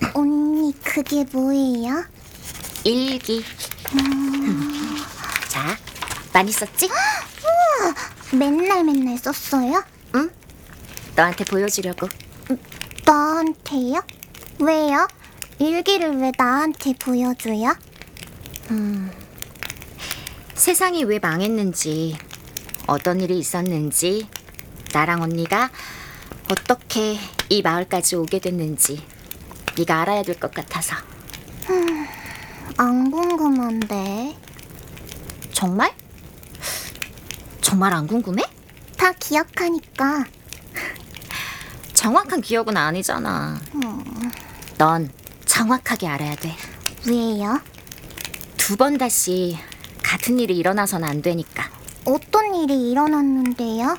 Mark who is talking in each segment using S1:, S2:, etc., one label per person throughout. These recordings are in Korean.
S1: 언니, 그게 뭐예요?
S2: 일기. 자, 많이 썼지?
S1: 우와, 맨날 썼어요?
S2: 응? 너한테 보여주려고.
S1: 나한테요? 왜요? 일기를 왜 나한테 보여줘요?
S2: 세상이 왜 망했는지, 어떤 일이 있었는지, 나랑 언니가 어떻게 이 마을까지 오게 됐는지 네가 알아야 될 것 같아서.
S1: 안 궁금한데.
S2: 정말? 정말 안 궁금해?
S1: 다 기억하니까.
S2: 정확한 기억은 아니잖아. 넌 정확하게 알아야 돼.
S1: 왜요?
S2: 2번 다시 같은 일이 일어나서는 안 되니까.
S1: 어떤 일이 일어났는데요?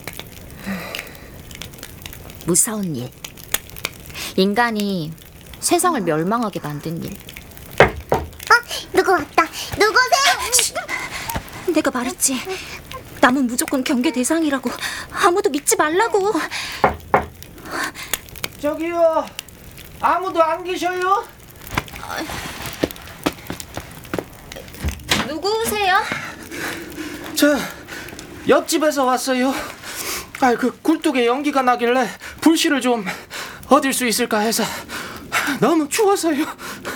S2: 무서운 일. 인간이 세상을 멸망하게 만든 일.
S1: 누구 왔다. 누구세요?
S2: 내가 말했지. 남은 무조건 경계 대상이라고. 아무도 믿지 말라고.
S3: 저기요, 아무도 안 계셔요?
S2: 누구세요?
S3: 저 옆집에서 왔어요. 그 굴뚝에 연기가 나길래 불씨를 좀 얻을 수 있을까 해서 너무 추워서요.